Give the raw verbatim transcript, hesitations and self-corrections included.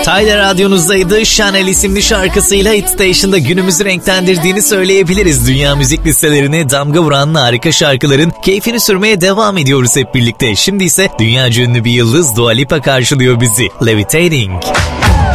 Tyler radyonuzdaydı. Chanel isimli şarkısıyla Hit Station'da günümüzü renklendirdiğini söyleyebiliriz. Dünya müzik listelerine damga vuran harika şarkıların keyfini sürmeye devam ediyoruz hep birlikte. Şimdi ise dünyaca ünlü bir yıldız Dua Lipa karşılıyor bizi. Levitating.